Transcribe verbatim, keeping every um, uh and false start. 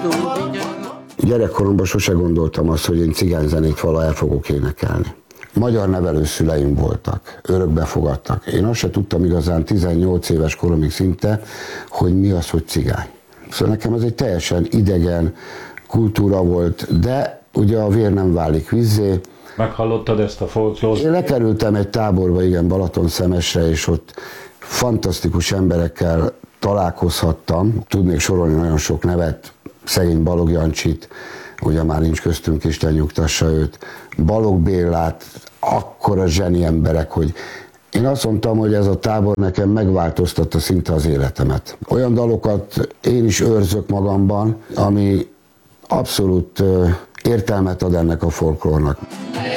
Gyerekkoromban sose gondoltam azt, hogy én cigányzenét vala el fogok énekelni. Magyar nevelőszüleim voltak, örökbe fogadtak. Én azt se tudtam igazán tizennyolc éves koromig szinte, hogy mi az, hogy cigány. Szóval nekem ez egy teljesen idegen kultúra volt, de ugye a vér nem válik vízzé. Meghallottad ezt a folklórt? Én lekerültem egy táborba, igen, Balatonszemesre, és ott fantasztikus emberekkel találkozhattam. Tudnék sorolni nagyon sok nevet, szegény Balog Jancsit, ugye már nincs köztünk, Isten nyugtassa őt, Balog Bélát, akkora zseni emberek, hogy én azt mondtam, hogy ez a tábor nekem megváltoztatta szinte az életemet. Olyan dalokat én is őrzök magamban, ami abszolút értelmet ad ennek a folklórnak.